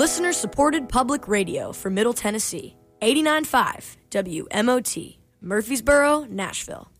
Listener-supported public radio for Middle Tennessee. 89.5 WMOT, Murfreesboro, Nashville.